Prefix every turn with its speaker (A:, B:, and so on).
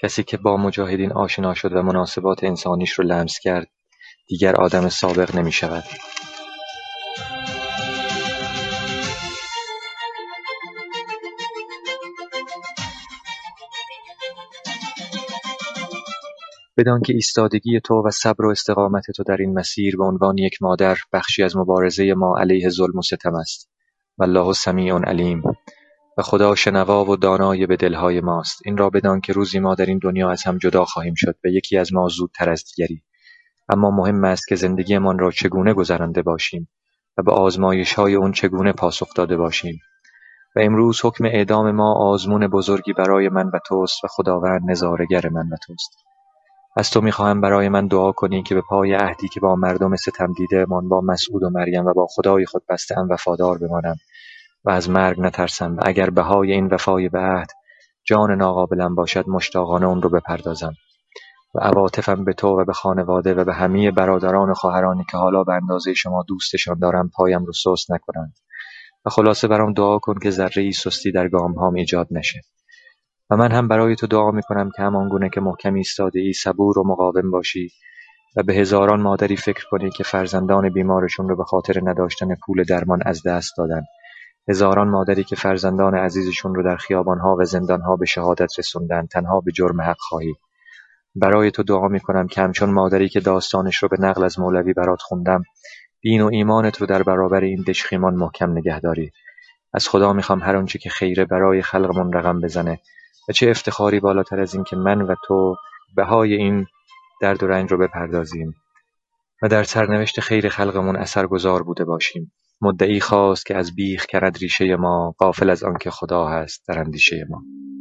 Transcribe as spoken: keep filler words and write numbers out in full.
A: کسی که با مجاهدین آشنا شد و مناسبات انسانیش رو لمس کرد دیگر آدم سابق نمی شود. بدان که ایستادگی تو و صبر و استقامت تو در این مسیر به عنوان یک مادر بخشی از مبارزه ما علیه ظلم و ستم است. والله سمیع علیم. و خدا شنوا و دانای به دلهای ماست. این را بدان که روزی ما در این دنیا از هم جدا خواهیم شد و یکی از ما زودتر از دیگری. اما مهم است که زندگیمان را چگونه گذرانده باشیم و به آزمایش‌های اون چگونه پاسخ داده باشیم. و امروز حکم اعدام ما آزمون بزرگی برای من و توست و خداوند نظاره‌گر من و توست. از تو می‌خواهم برای من دعا کنی که به پای عهدی که با مردم ستم دیده‌مان با مسعود و مریم و با خدای خود بسته‌ام وفادار بمانم و از مرگ نترسم و اگر بهای این وفای به عهد جان ناقابلم باشد مشتاقانه اون رو بپردازم و عواطفم به تو و به خانواده و به همه برادران و خواهرانی که حالا به اندازه شما دوستشان دارم پایم رو سست نکنند و خلاصه برام دعا کن که ذره‌ای سستی در گام‌هام ایجاد نشه. و من هم برای تو دعا میکنم که همان گونه که محکم ایستاده ای صبور و مقاوم باشی و به هزاران مادری فکر کنی که فرزندان بیمارشون رو به خاطر نداشتن پول درمان از دست دادن، هزاران مادری که فرزندان عزیزشون رو در خیابانها و زندانها به شهادت رسوندن تنها به جرم حق خواهی. برای تو دعا میکنم که همچون مادری که داستانش رو به نقل از مولوی برات خوندم دین و ایمانت رو در برابر این دژخیمان محکم نگه داری. از خدا میخوام هر آنچه که خیره برای خلقمون رقم بزنه و چه افتخاری بالاتر از این که من و تو بهای این درد و رنج رو بپردازیم و در سرنوشت خیر خلقمون اثرگذار بوده باشیم. مدعی خواست که از بیخ کرد ریشه ما غافل از آن که خدا هست در اندیشه ما.